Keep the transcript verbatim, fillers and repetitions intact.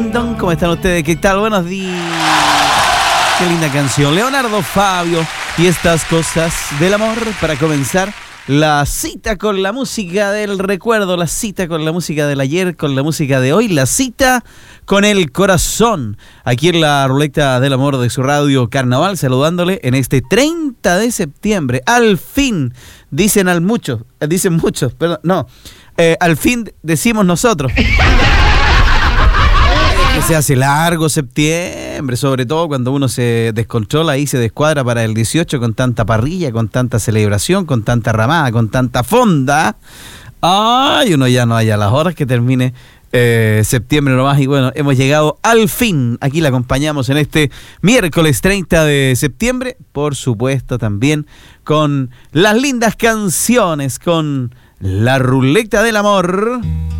¿Cómo están ustedes? ¿Qué tal? Buenos días. Qué linda canción. Leonardo Fabio y estas cosas del amor para comenzar la cita con la música del recuerdo, la cita con la música del ayer, con la música de hoy, la cita con el corazón. Aquí en la ruleta del amor de su radio Carnaval, saludándole en este treinta de septiembre. Al fin, dicen al muchos, dicen muchos, perdón, no, eh, al fin decimos nosotros. Que se hace largo septiembre, sobre todo cuando uno se descontrola y se descuadra para el dieciocho con tanta parrilla, con tanta celebración, con tanta ramada, con tanta fonda. Ay, uno ya no haya las horas que termine eh, septiembre nomás. Y bueno, hemos llegado al fin. Aquí la acompañamos en este miércoles treinta de septiembre. Por supuesto también con las lindas canciones, con la ruleta del amor.